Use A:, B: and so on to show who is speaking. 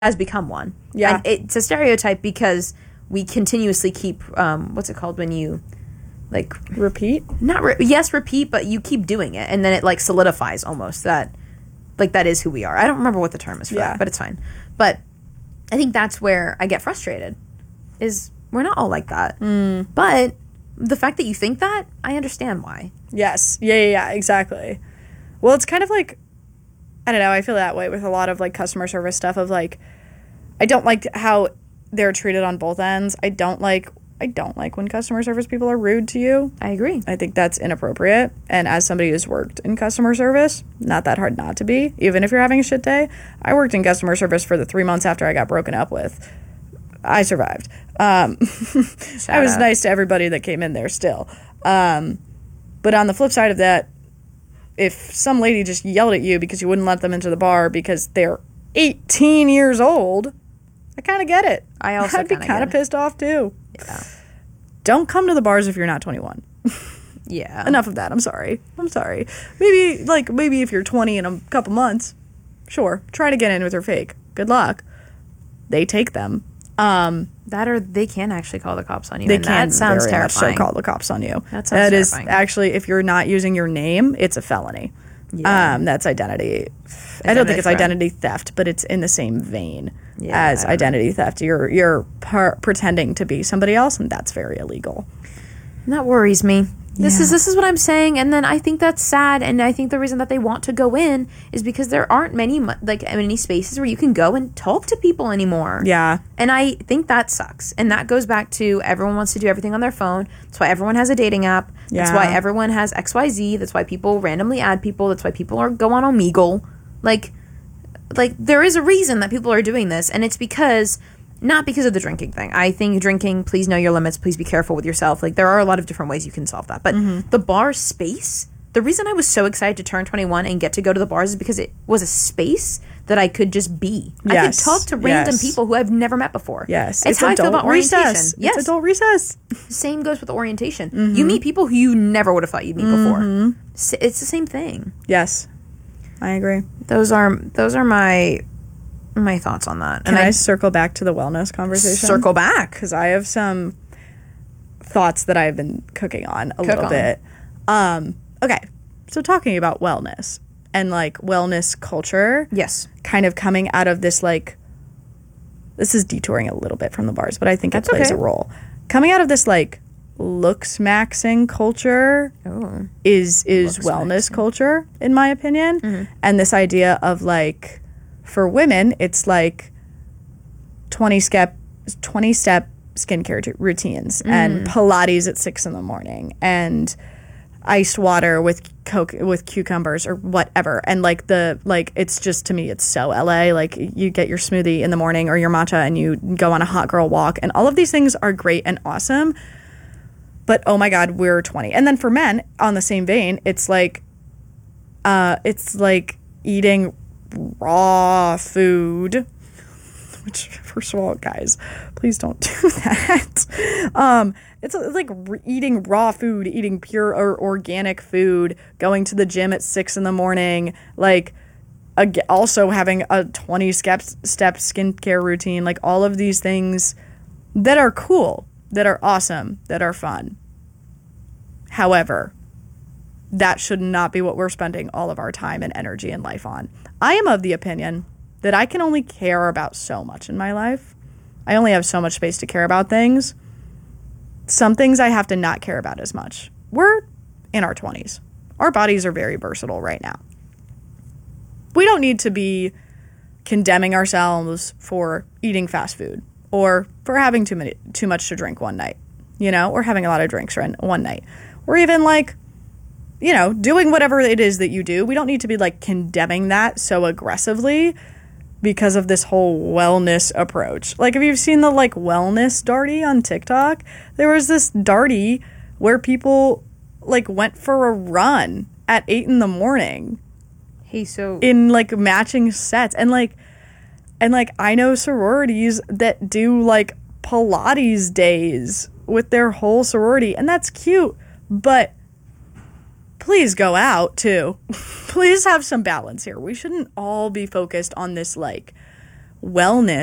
A: has become one.
B: Yeah.
A: And it's a stereotype because we continuously keep, what's it called when you, like...
B: Repeat?
A: Yes, repeat, but you keep doing it. And then it, like, solidifies almost that, like, that is who we are. I don't remember what the term is for that, but it's fine. But I think that's where I get frustrated, is we're not all like that. But the fact that you think that, I understand why.
B: Yes. Yeah, exactly. Well, it's kind of like, I don't know, I feel that way with a lot of, like, customer service stuff of, like, I don't like how they're treated on both ends. I don't like when customer service people are rude to you.
A: I agree.
B: I think that's inappropriate. And as somebody who's worked in customer service, not that hard not to be, even if you're having a shit day. I worked in customer service for the 3 months after I got broken up with. I survived. I was nice to everybody that came in there still. But on the flip side of that, if some lady just yelled at you because you wouldn't let them into the bar because they're 18 years old, I kind of get it. I'd be kind of pissed off too.
A: Yeah.
B: Don't come to the bars if you're not 21.
A: Yeah.
B: Enough of that. I'm sorry. Maybe if you're 20 in a couple months, sure, try to get in with your fake. Good luck. They take them.
A: That or they can actually call the cops on you.
B: They
A: and
B: can
A: that sounds
B: very much
A: terrifying.
B: so call the cops on you.
A: That sounds
B: That
A: terrifying.
B: is actually, if you're not using your name, it's a felony.
A: Yeah.
B: That's identity. I don't think it's identity theft, but it's in the same vein as identity theft. You're pretending to be somebody else, and that's very illegal.
A: And that worries me. This is what I'm saying, and then I think that's sad, and I think the reason that they want to go in is because there aren't many spaces where you can go and talk to people anymore.
B: Yeah.
A: And I think that sucks. And that goes back to everyone wants to do everything on their phone. That's why everyone has a dating app. That's why everyone has XYZ. That's why people randomly add people. That's why people go on Omegle. Like there is a reason that people are doing this, and it's not because of the drinking thing. I think drinking, please know your limits, please be careful with yourself. Like, there are a lot of different ways you can solve that. But the bar space, the reason I was so excited to turn 21 and get to go to the bars is because it was a space that I could just be. I could talk to random people who I've never met before.
B: Yes.
A: It's how I feel about orientation. Yes.
B: It's adult recess.
A: Same goes with orientation. You meet people who you never would have thought you'd meet before. It's the same thing.
B: Yes. I agree.
A: Those are my thoughts on that.
B: Can I circle back to the wellness conversation?
A: Circle back.
B: Because I have some thoughts that I've been cooking on a little bit. Okay. So talking about wellness and, like, wellness culture.
A: Yes.
B: Kind of coming out of this, like, this is detouring a little bit from the bars, but I think it plays a role. Coming out of this, like, looks maxing culture is wellness culture, in my opinion. And this idea of, like, for women, it's like 20-step skincare routines and Pilates at 6 a.m. and iced water with cucumbers or whatever. And it's just, to me, it's so LA. Like, you get your smoothie in the morning or your matcha and you go on a hot girl walk, and all of these things are great and awesome. But oh my God, we're 20. And then for men, on the same vein, it's like eating raw food, which, first of all, guys, please don't do that. It's like eating raw food, eating pure or organic food, going to the gym at 6 a.m, like, also having a 20-step skincare routine, like, all of these things that are cool, that are awesome, that are fun. However, that should not be what we're spending all of our time and energy and life on. I am of the opinion that I can only care about so much in my life. I only have so much space to care about things. Some things I have to not care about as much. We're in our 20s. Our bodies are very versatile right now. We don't need to be condemning ourselves for eating fast food or for having too much to drink one night, or having a lot of drinks one night. Or even, like, doing whatever it is that you do. We don't need to be, like, condemning that so aggressively because of this whole wellness approach. Like, if you've seen the, like, wellness darty on TikTok, there was this darty where people, like, went for a run at 8 a.m.
A: Hey, so...
B: in, like, matching sets. And, like, I know sororities that do, like, Pilates days with their whole sorority, and that's cute, but please go out too. Please have some balance here. We shouldn't all be focused on this, like, wellness